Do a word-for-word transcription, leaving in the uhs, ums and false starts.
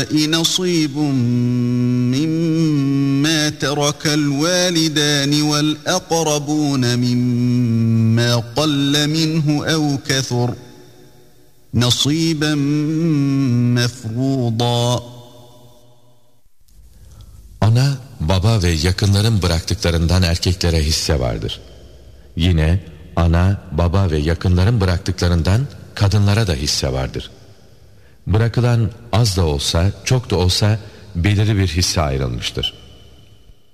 نصيب مما ترك الوالدان والأقربون مما قل منه أو كثر نصيبا مفروضا. Ana, baba ve yakınların bıraktıklarından erkeklere hisse vardır. Yine ana, baba ve yakınların bıraktıklarından kadınlara da hisse vardır. Bırakılan az da olsa, çok da olsa belirli bir hisse ayrılmıştır.